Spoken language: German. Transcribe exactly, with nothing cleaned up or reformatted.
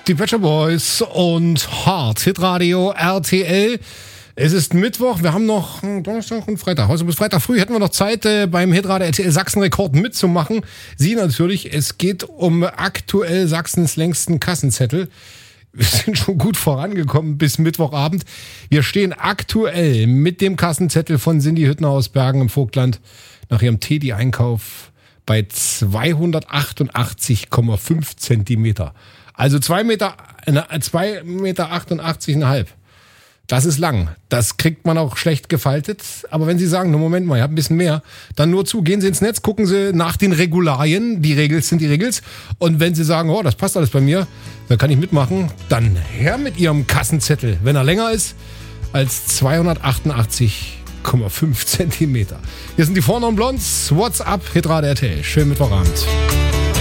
Die Pet Shop Boys und Hard Hitradio R T L. Es ist Mittwoch, wir haben noch Donnerstag und Freitag. Also bis Freitag früh hätten wir noch Zeit, äh, beim Hitradio R T L Sachsen-Rekord mitzumachen. Sie natürlich, es geht um aktuell Sachsens längsten Kassenzettel. Wir sind schon gut vorangekommen bis Mittwochabend. Wir stehen aktuell mit dem Kassenzettel von Cindy Hüttner aus Bergen im Vogtland nach ihrem Teddy-Einkauf bei zweihundertachtundachtzig Komma fünf Zentimeter. Also zwei Meter, zwei Meter achtundachtzig Komma fünf. Das ist lang. Das kriegt man auch schlecht gefaltet. Aber wenn Sie sagen, no Moment mal, ich habe ein bisschen mehr, dann nur zu, gehen Sie ins Netz, gucken Sie nach den Regularien. Die Regels sind die Regels. Und wenn Sie sagen, oh, das passt alles bei mir, dann kann ich mitmachen, dann her mit Ihrem Kassenzettel, wenn er länger ist als zweihundertachtundachtzig Komma fünf Zentimeter. Hier sind die Vornamen Blondes, WhatsApp, Hitradio R T L. Schönen Mittwochabend.